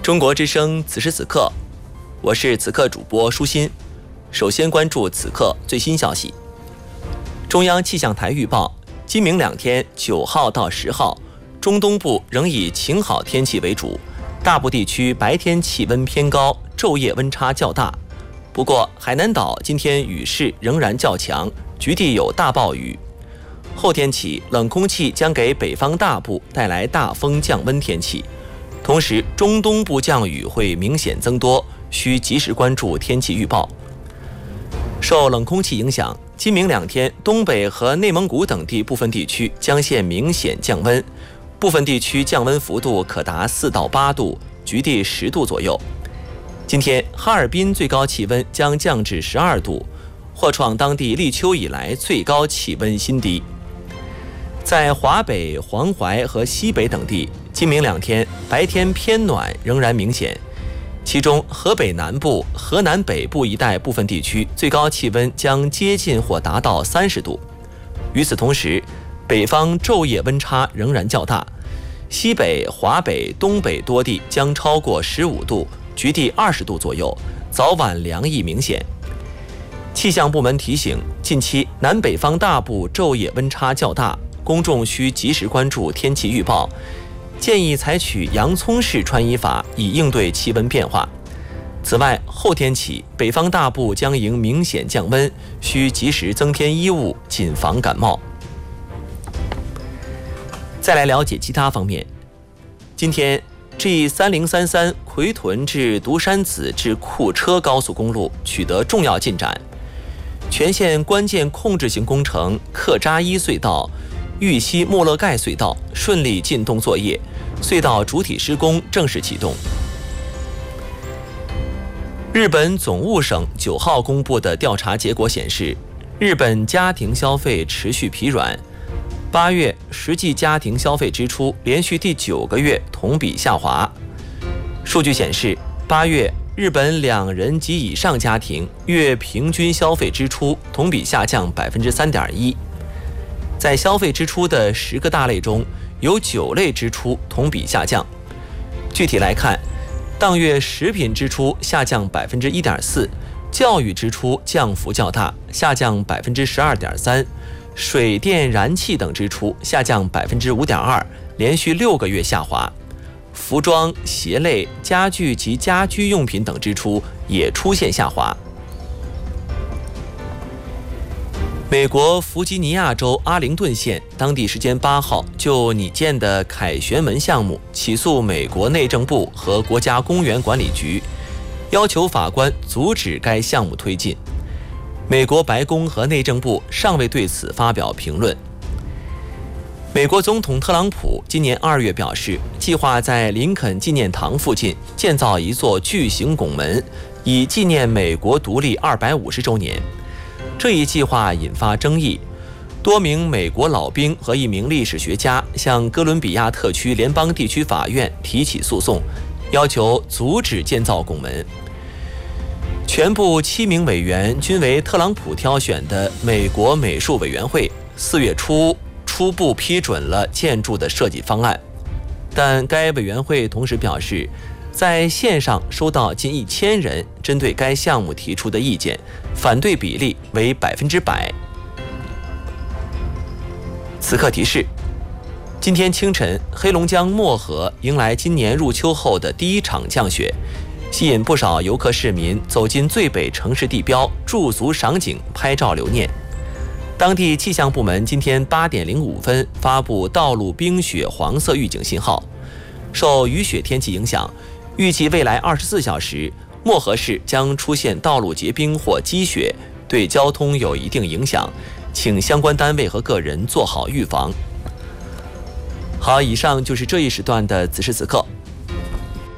中国之声此时此刻，我是此刻主播舒心。首先关注此刻最新消息。中央气象台预报，今明两天9号到10号，中东部仍以晴好天气为主，大部地区白天气温偏高，昼夜温差较大。不过海南岛今天雨势仍然较强，局地有大暴雨。后天起，冷空气将给北方大部带来大风降温天气，同时中东部降雨会明显增多，需及时关注天气预报。受冷空气影响，今明两天东北和内蒙古等地部分地区将现明显降温，部分地区降温幅度可达4到8度，局地10度左右。今天哈尔滨最高气温将降至12度，或创当地立秋以来最高气温新低。在华北、黄淮和西北等地，今明两天白天偏暖仍然明显，其中河北南部、河南北部一带部分地区最高气温将接近或达到30度。与此同时，北方昼夜温差仍然较大，西北、华北、东北多地将超过15度，局地20度左右，早晚凉意明显。气象部门提醒，近期南北方大部昼夜温差较大，公众需及时关注天气预报，建议采取洋葱式穿衣法以应对气温变化。此外，后天起北方大部将迎明显降温，需及时增添衣物，谨防感冒。再来了解其他方面。今天 G3033 奎屯至独山子至库车高速公路取得重要进展，全线关键控制性工程克扎伊隧道、玉溪莫勒盖隧道顺利进动作业，隧道主体施工正式启动。日本总务省9号公布的调查结果显示，日本家庭消费持续疲软，8月实际家庭消费支出连续第9个月同比下滑。数据显示，8月日本2人及以上家庭月平均消费支出同比下降 3.1%。在消费支出的10个大类中，有9类支出同比下降。具体来看，当月食品支出下降 1.4%， 教育支出降幅较大，下降 12.3%， 水电燃气等支出下降 5.2%， 连续6个月下滑。服装、鞋类、家具及家居用品等支出也出现下滑。美国弗吉尼亚州阿灵顿县当地时间8号就拟建的凯旋门项目起诉美国内政部和国家公园管理局，要求法官阻止该项目推进。美国白宫和内政部尚未对此发表评论。美国总统特朗普今年2月表示，计划在林肯纪念堂附近建造一座巨型拱门，以纪念美国独立250周年。这一计划引发争议，多名美国老兵和一名历史学家向哥伦比亚特区联邦地区法院提起诉讼，要求阻止建造拱门。全部7名委员均为特朗普挑选的美国美术委员会4月初步批准了建筑的设计方案，但该委员会同时表示，在线上收到近1000人针对该项目提出的意见，反对比例为100%。此刻提示：今天清晨，黑龙江漠河迎来今年入秋后的第一场降雪，吸引不少游客市民走进最北城市地标驻足赏景、拍照留念。当地气象部门今天8点05分发布道路冰雪黄色预警信号，受雨雪天气影响，预计未来24小时，漠河市将出现道路结冰或积雪，对交通有一定影响，请相关单位和个人做好预防。好，以上就是这一时段的此时此刻，